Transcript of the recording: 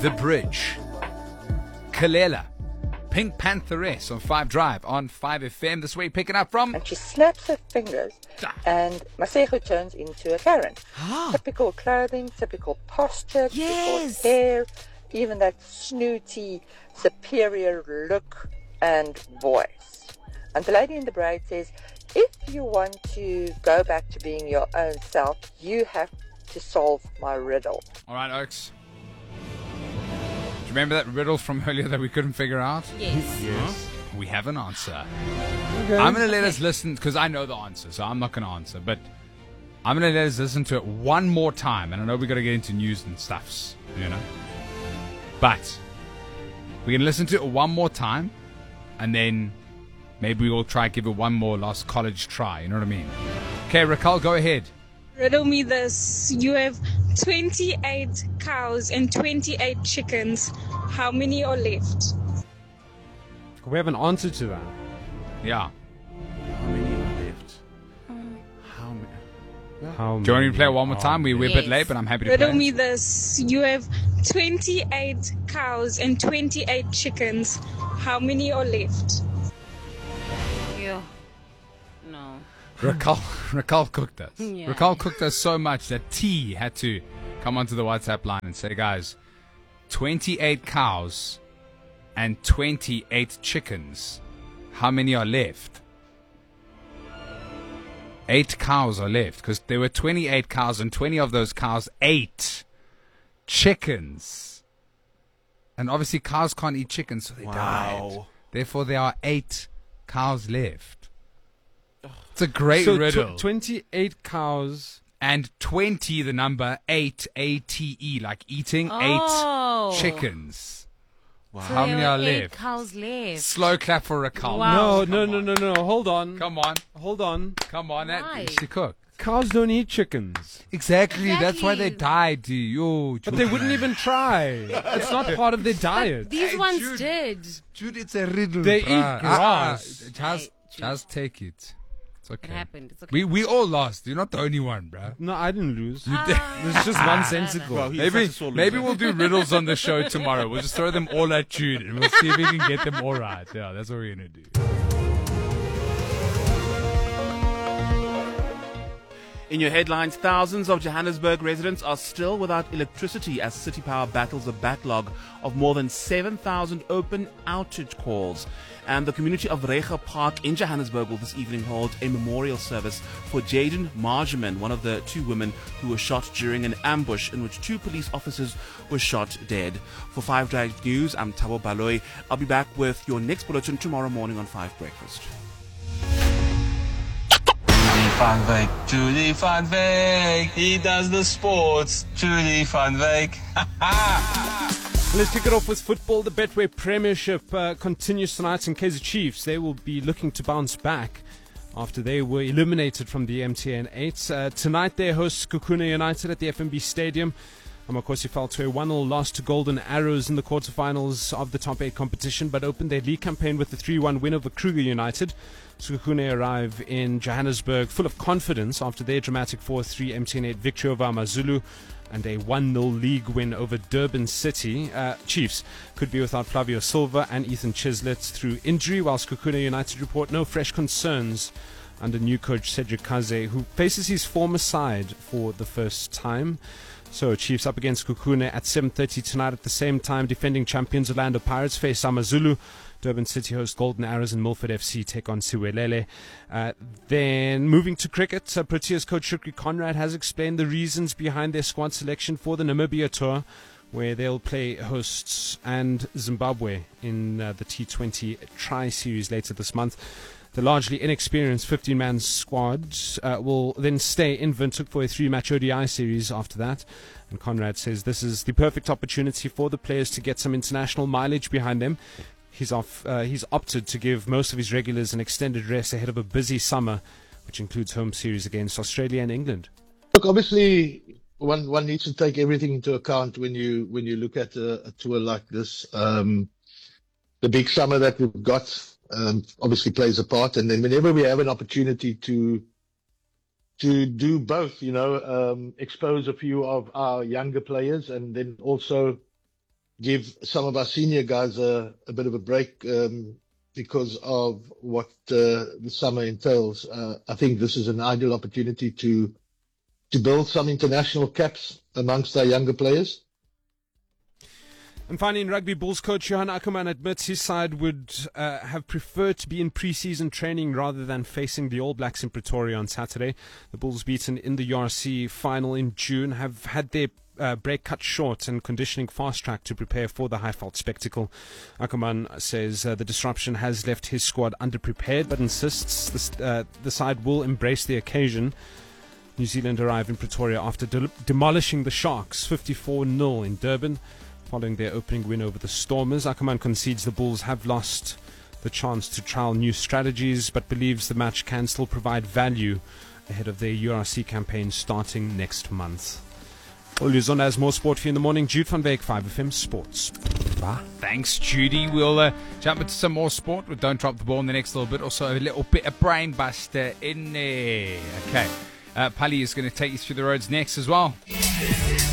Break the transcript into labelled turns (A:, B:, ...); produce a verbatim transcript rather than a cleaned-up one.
A: The Bridge, Kalela, Pink Pantheress on five Drive on five F M. This way picking up from.
B: And she snaps her fingers, and Masego turns into a Karen.
C: Ah.
B: Typical clothing, typical posture,
C: Yes.
B: typical hair, even that snooty, superior look and voice. And the lady in the braid says, if you want to go back to being your own self, you have to solve my riddle.
A: All right, Oaks. Do you remember that riddle from earlier that we couldn't figure out?
C: Yes.
D: Yes.
A: We have an answer.
D: Okay.
A: I'm going to let us listen, because I know the answer, so I'm not going to answer. But I'm going to let us listen to it one more time. And I know we've got to get into news and stuffs, you know. But we're going to listen to it one more time. And then maybe we'll try give it one more last college try. You know what I mean? Okay, Raquel, go ahead.
E: Riddle me this. You have twenty-eight cows and twenty-eight chickens. How many are left?
D: We have an answer to that.
A: Yeah.
F: How many are left? How many?
D: How
A: Do you want me to play it
D: many
A: one more
D: are
A: time? We, we're a bit
C: Yes.
A: late, but I'm happy to
E: Riddle
A: play
E: me
A: it.
E: this. You have twenty-eight cows and twenty-eight chickens. How many are left?
C: Yeah. No.
A: Raquel, Raquel cooked us.
C: Yeah.
A: Raquel cooked us so much that T had to come onto the WhatsApp line and say, guys, twenty-eight cows and twenty-eight chickens. How many are left? Eight cows are left because there were twenty-eight cows and twenty of those cows ate chickens. And obviously cows can't eat chickens, so they died.
F: Wow.
A: Therefore, there are eight cows left. It's a great
D: so
A: riddle.
D: tw- twenty-eight cows.
A: And twenty, the number eight, A T E, like eating
C: Oh.
A: eight chickens.
F: Wow.
C: So
A: How
C: there
A: many
C: were
A: are
C: eight
A: left?
C: cows left.
A: Slow clap for Raquel.
C: Wow.
D: No, no, no, no, no. Hold on.
A: Come on.
D: Hold on.
A: Come on. That,
C: Why?
A: she cooked.
D: Cows don't eat chickens.
A: Exactly. That's why they
C: Exactly.
A: died. Yo,
D: But they wouldn't even try. It's not part of their diet.
C: These
A: Hey,
C: ones
A: Jude.
C: did.
A: Dude, it's a riddle.
D: They
A: bruh.
D: eat
A: Ah,
D: grass.
A: ah, just,
C: Hey, Jude.
A: just take it. It's
C: It
A: okay.
C: happened. It's okay.
A: We we all lost. You're not the only one, bruh.
D: No, I didn't lose.
C: Ah.
D: There's just one sensical.
F: Well, he's
A: Maybe
F: such a sore
A: maybe
F: loser.
A: we'll do riddles on the show tomorrow. We'll just throw them all at Jude and we'll see if we can get them all right. Yeah, that's what we're gonna do.
F: In your headlines, thousands of Johannesburg residents are still without electricity as City Power battles a backlog of more than seven thousand open outage calls. And the community of Rega Park in Johannesburg will this evening hold a memorial service for Jaden Marjaman, one of the two women who were shot during an ambush in which two police officers were shot dead. For five Drive News, I'm Thabo Baloyi. I'll be back with your next bulletin tomorrow morning on five Breakfast.
G: Van Wyk, Julie Van Wyk, he does the sports, Julie Van Wyk.
D: Let's kick it off with football. The Betway Premiership uh, continues tonight in Kaizer Chiefs. They will be looking to bounce back after they were eliminated from the M T N eight. Uh, tonight they host Kukuna United at the F N B Stadium. Amakosi fell to a one nil loss to Golden Arrows in the quarterfinals of the top eight competition, but opened their league campaign with a three one win over Kruger United. Sekhukhune arrive in Johannesburg full of confidence after their dramatic four three M T N eight victory over Amazulu and a one nil league win over Durban City. Uh, Chiefs could be without Flavio Silva and Ethan Chislett through injury, whilst Sekhukhune United report no fresh concerns under new coach Cedric Kaze, who faces his former side for the first time. So Chiefs up against Sekhukhune at seven thirty tonight. At the same time, defending champions Orlando Pirates face Amazulu. Durban City host Golden Arrows and Milford F C take on Siwelele. Uh, then moving to cricket, uh, Proteas coach Shukri Conrad has explained the reasons behind their squad selection for the Namibia tour, where they'll play hosts and Zimbabwe in uh, the T twenty Tri-Series later this month. The largely inexperienced fifteen-man squad uh, will then stay in Windhoek for a three-match O D I series after that. And Conrad says this is the perfect opportunity for the players to get some international mileage behind them. He's off. Uh, he's opted to give most of his regulars an extended rest ahead of a busy summer, which includes home series against Australia and England.
H: Look, obviously, one one needs to take everything into account when you when you look at a, a tour like this. Um, the big summer that we've got um, obviously plays a part, and then whenever we have an opportunity to to do both, you know, um, expose a few of our younger players, and then also give some of our senior guys a, a bit of a break um, because of what uh, the summer entails. Uh, I think this is an ideal opportunity to to build some international caps amongst our younger players.
D: And finally, in rugby, Bulls coach Johan Ackermann admits his side would uh, have preferred to be in pre-season training rather than facing the All Blacks in Pretoria on Saturday. The Bulls, beaten in the U R C final in June, have had their uh, break cut short and conditioning fast-tracked to prepare for the Highveld spectacle. Ackermann says uh, the disruption has left his squad underprepared, but insists the, uh, the side will embrace the occasion. New Zealand arrived in Pretoria after de- demolishing the Sharks fifty-four nil in Durban. Following their opening win over the Stormers, Ackermann concedes the Bulls have lost the chance to trial new strategies, but believes the match can still provide value ahead of their U R C campaign starting next month. Uluzon has more sport for you in the morning. Jude van Wyk, five F M Sports.
A: Ah, thanks, Judy. We'll uh, jump into some more sport with Don't Drop the Ball in the next little bit. Also, a little bit of brain buster in there. Okay. Uh, Pali is going to take you through the roads next as well.